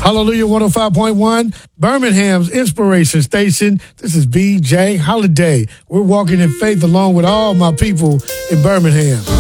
Hallelujah 105.1, Birmingham's inspiration station. This is BJ Holiday. We're walking in faith along with all my people in Birmingham.